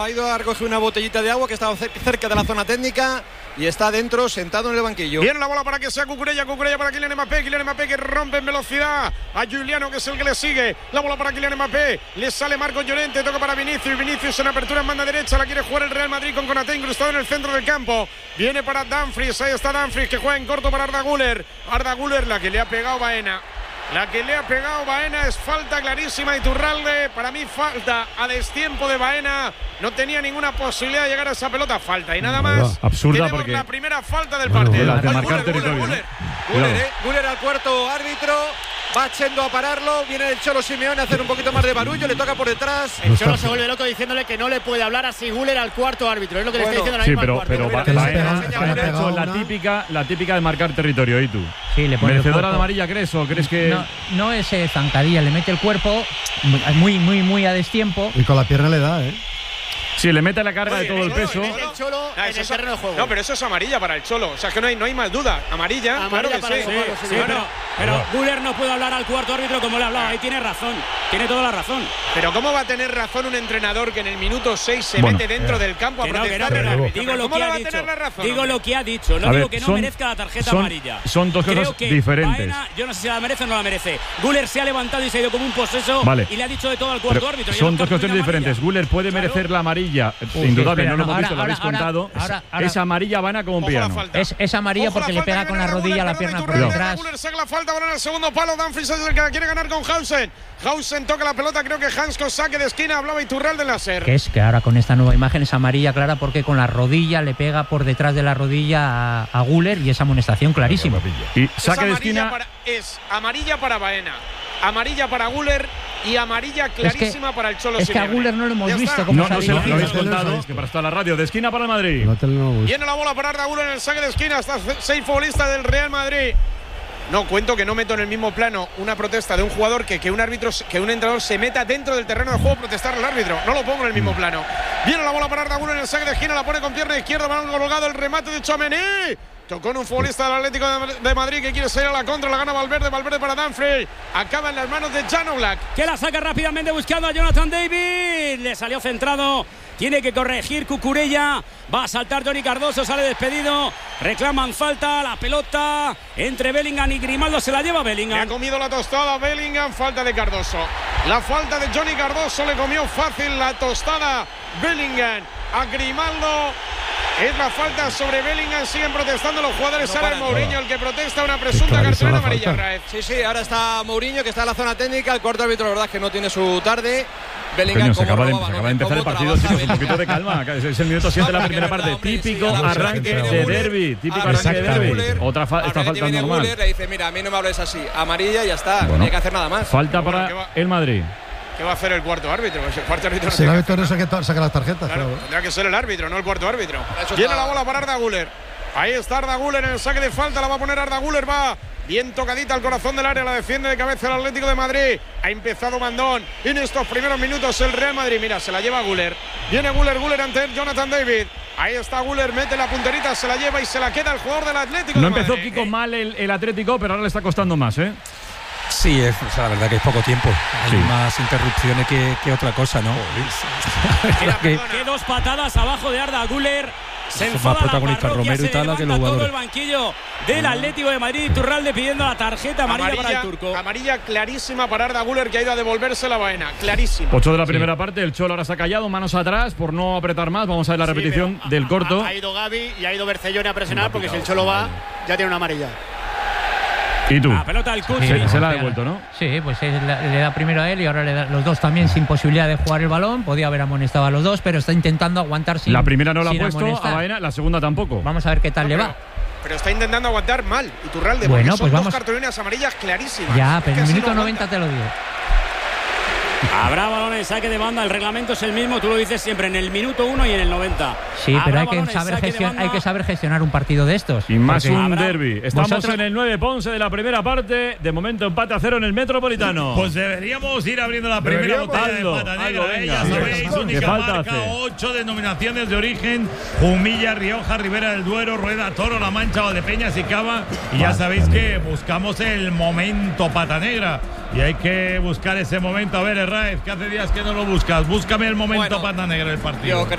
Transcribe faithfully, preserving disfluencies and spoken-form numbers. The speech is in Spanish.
Ha ido a recoger una botellita de agua que estaba cerca de la zona técnica y está dentro, sentado en el banquillo. Viene la bola para que sea Cucurella, Cucurella para Kylian Mbappé, Kylian Mbappé que rompe en velocidad a Giuliano, que es el que le sigue. La bola para Kylian Mbappé, le sale Marco Llorente, toca para Vinicius, Vinicius en apertura en banda derecha, la quiere jugar el Real Madrid con Konaté incrustado en el centro del campo. Viene para Dumfries, ahí está Dumfries que juega en corto para Arda Güler. Arda Güler, la que le ha pegado Baena. La que le ha pegado Baena es falta clarísima de Iturralde. Para mí falta a destiempo de Baena. No tenía ninguna posibilidad de llegar a esa pelota. Falta y nada más. Absurda. Tenemos porque la primera falta del bueno, partido. de marcar territorio. Güler, Güler, eh. Güler al cuarto árbitro. Va Chendo a pararlo. Viene el Cholo Simeone a hacer un poquito más de barullo. Le toca por detrás. El Cholo se vuelve loco diciéndole que no le puede hablar así Güler al cuarto árbitro. Es lo que bueno, le está diciendo la sí, misma pero, al cuarto. pero Baena ha hecho la típica, la típica de marcar territorio. ¿Y tú? Sí, le pone ¿merecedora de amarilla crees o crees que...? No, no es eh, zancadilla. Le mete el cuerpo muy, muy, muy a destiempo. Y con la pierna le da, ¿eh? Sí, le mete la carga Oye, de todo el peso. El Cholo ah, en el terreno de juego. No, pero eso es amarilla para el Cholo. O sea, es que no hay, no hay más duda. Amarilla, amarilla claro que sí. Sí, sí, sí, pero, pero Güler no puede hablar al cuarto árbitro como le ha hablado. Ahí tiene razón. Tiene toda la razón. Pero ¿cómo va a tener razón un entrenador que en el minuto seis se bueno, mete dentro eh. del campo a que protestar? No, que no, pero, pero, digo lo que ha dicho. Razón, digo lo que ha dicho. No a digo ver, que no son, merezca la tarjeta son, amarilla. Son dos Creo cosas que diferentes. Baena, yo no sé si la merece o no la merece. Güler se ha levantado y se ha ido como un poseso vale. y le ha dicho de todo al cuarto pero árbitro. Son dos cuestiones diferentes. Güler puede claro. merecer la amarilla. Uy, indudable, no lo hemos visto, lo habéis contado. Ahora, ahora, es amarilla Baena como un piano. Es, es amarilla Ojo porque le pega con la rodilla a la pierna por detrás. Güler saca la falta, van en el segundo palo. Dumfries es el que la quiere ganar con Hausen. Hausen toca la pelota, creo que Hansko saque de esquina. Hablaba Iturralde del láser. Que es que ahora con esta nueva imagen es amarilla clara porque con la rodilla le pega por detrás de la rodilla a, a Güler y esa amonestación clarísima. Y saque de esquina. Para, es amarilla para Baena, amarilla para Güler y amarilla clarísima es que, para el Cholo Es que Simeone. a Güler no lo hemos ya visto como no, no, se lo, lo habéis contado, es que para estar la radio de esquina para el Madrid. No Viene la bola para Arda Güler en el saque de esquina. Está seis futbolistas del Real Madrid. No, cuento que no meto en el mismo plano una protesta de un jugador que, que un árbitro, que un entrenador se meta dentro del terreno de juego a protestar al árbitro. No lo pongo en el mismo plano. Viene la bola para Arda Güler en el saque de esquina, la pone con pierna izquierda, balón colgado, el remate de Tchouaméni. Tocó en un futbolista del Atlético de Madrid que quiere salir a la contra, la gana Valverde, Valverde para Dumfries. Acaba en las manos de Jan Oblak. Que la saca rápidamente buscando a Jonathan David. Le salió centrado. Tiene que corregir Cucurella. Va a saltar Johnny Cardoso, sale despedido. Reclaman falta, la pelota entre Bellingham y Grimaldo, se la lleva Bellingham. Le ha comido la tostada Bellingham, falta de Cardoso. La falta de Johnny Cardoso le comió fácil la tostada Bellingham a Grimaldo. Es la falta sobre Bellingham, siguen protestando los jugadores. Ahora no Mourinho el que protesta una presunta cartulina amarilla. Raez. Sí, sí, ahora está Mourinho que está en la zona técnica. El cuarto árbitro, la verdad es que no tiene su tarde. Bellingham, Coño, se acaba, de, roba, se acaba de empezar el partido, chicos, un poquito de calma. Es el minuto siete de la primera parte. Típico arranque de derbi. Típico arranque de derbi. Otra fa esta falta normal. Güler, le dice, mira, a mí no me hables así. Amarilla y ya está. Bueno, no hay que hacer nada más. Falta para el Madrid. ¿Qué va a hacer el cuarto árbitro? El cuarto árbitro no si el árbitro no saca, saca las tarjetas. Claro, claro. Tendrá que ser el árbitro, no el cuarto árbitro. Viene la bola para Arda Güler. Ahí está Arda Güler en el saque de falta. La va a poner Arda Güler. Va bien tocadita al corazón del área. La defiende de cabeza el Atlético de Madrid. Ha empezado Mandón. En estos primeros minutos el Real Madrid. Mira, se la lleva Güler. Viene Güler, Güler ante Jonathan David. Ahí está Güler, mete la punterita, se la lleva y se la queda el jugador del Atlético No de empezó Madrid. Kiko mal el, el Atlético, pero ahora le está costando más, ¿eh? Sí, es, o sea, la verdad que es poco tiempo. Hay sí. más interrupciones que, que otra cosa, ¿no? Mira, que, que dos patadas abajo de Arda Güler. Se enfada la parroquia, Romero y tal, se que levanta todo el banquillo del Atlético de Madrid. Iturralde pidiendo la tarjeta amarilla, amarilla para el turco. Amarilla clarísima para Arda Güler, que ha ido a devolverse la Baena. Clarísima. Ocho de la primera sí. parte. El Cholo ahora se ha callado, manos atrás por no apretar más. Vamos a ver la sí, repetición del corto. Ha, ha ido Gavi y ha ido Bercellone a presionar no, porque picado, si el Cholo va, ya tiene una amarilla. ¿Y tú? La pelota del Cuchi. Sí, se, se la ha devuelto, ¿no? Sí, pues le da primero a él y ahora le da los dos también sin posibilidad de jugar el balón. Podía haber amonestado a los dos, pero está intentando aguantar sin La primera no la ha sin puesto amonestar. a Baena, la segunda tampoco. Vamos a ver qué tal no, le pero, va. Pero está intentando aguantar mal Iturralde. Bueno, son pues vamos. dos cartulinas amarillas clarísimas. Ya, pero en el minuto no noventa te lo digo. Habrá balón en saque de banda, el reglamento es el mismo, tú lo dices siempre, en el minuto uno y en el noventa. Sí, pero hay que, saber gestion, hay que saber gestionar un partido de estos. Y más un derbi. Estamos vosotros... en el nueve Ponce de la primera parte. De momento empate a cero en el Metropolitano. Pues deberíamos ir abriendo la primera deberíamos botella algo, de pata negra. algo, ¿eh? Ya sabéis, única marca, hace? ocho denominaciones de origen. Jumilla, Rioja, Ribera del Duero, Rueda, Toro, La Mancha, Valdepeñas y Cava. Y ya sabéis que buscamos el momento pata negra. Y hay que buscar ese momento. A ver, Herráez, que hace días que no lo buscas. Búscame el momento Bueno, pata negra del partido.